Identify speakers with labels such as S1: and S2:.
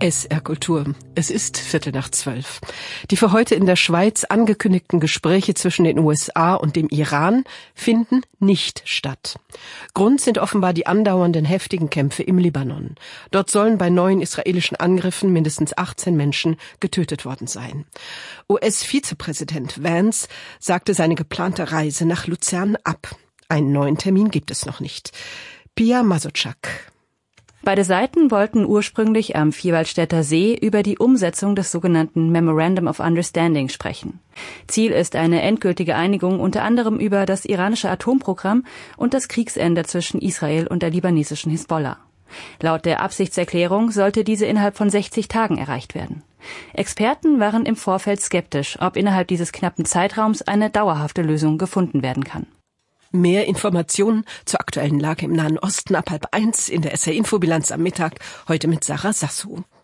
S1: SR Kultur. Es ist 11:45. Die für heute in der Schweiz angekündigten Gespräche zwischen den USA und dem Iran finden nicht statt. Grund sind offenbar die andauernden heftigen Kämpfe im Libanon. Dort sollen bei neuen israelischen Angriffen mindestens 18 Menschen getötet worden sein. US-Vizepräsident Vance sagte seine geplante Reise nach Luzern ab. Einen neuen Termin gibt es noch nicht. Pia Masotschak.
S2: Beide Seiten wollten ursprünglich am Vierwaldstätter See über die Umsetzung des sogenannten Memorandum of Understanding sprechen. Ziel ist eine endgültige Einigung unter anderem über das iranische Atomprogramm und das Kriegsende zwischen Israel und der libanesischen Hisbollah. Laut der Absichtserklärung sollte diese innerhalb von 60 Tagen erreicht werden. Experten waren im Vorfeld skeptisch, ob innerhalb dieses knappen Zeitraums eine dauerhafte Lösung gefunden werden kann.
S1: Mehr Informationen zur aktuellen Lage im Nahen Osten ab 12:30 in der SR-Infobilanz am Mittag, heute mit Sarah Sassou.